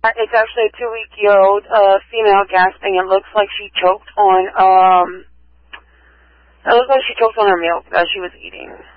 It's actually a 2-week-old female gasping. It looks like she choked on, her milk that she was eating.